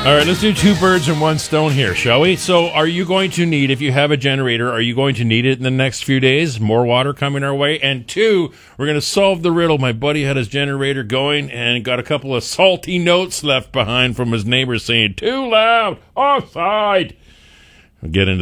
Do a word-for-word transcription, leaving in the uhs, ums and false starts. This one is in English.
All right, let's do two birds and one stone here, shall we? So are you going to need, if you have a generator, are you going to need it in the next few days? More water coming our way? And two, we're going to solve the riddle. My buddy had his generator going and got a couple of salty notes left behind from his neighbors saying, too loud, offside. We'll get into